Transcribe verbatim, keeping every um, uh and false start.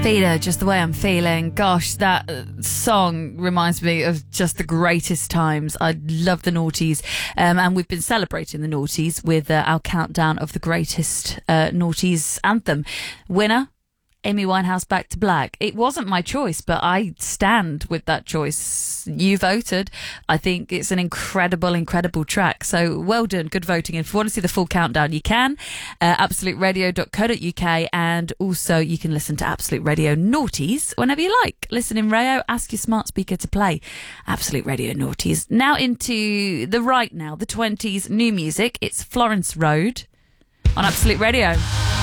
Feeler, Just the Way I'm Feeling. Gosh, that uh, song reminds me of just the greatest times. I love the noughties, um, and we've been celebrating the noughties with uh, our countdown of the greatest uh, noughties anthem. Winner, Amy Winehouse, Back to Black. It wasn't my choice, but I stand with that choice. You voted. I think it's an incredible, incredible track. So well done. Good voting. And if you want to see the full countdown, you can. Uh, absolute radio dot co dot uk. And also you can listen to Absolute Radio Naughties whenever you like. Listen in Rayo. Ask your smart speaker to play Absolute Radio Naughties. Now into the right now, the twenties new music. It's Florence Road on Absolute Radio.